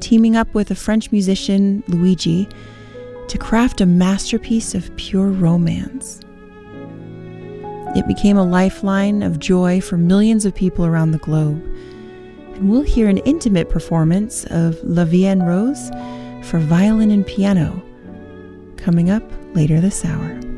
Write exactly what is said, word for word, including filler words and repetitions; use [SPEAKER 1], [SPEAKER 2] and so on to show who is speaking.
[SPEAKER 1] teaming up with a French musician, Luigi, to craft a masterpiece of pure romance. It became a lifeline of joy for millions of people around the globe, and we'll hear an intimate performance of La Vie en Rose for violin and piano coming up later this hour.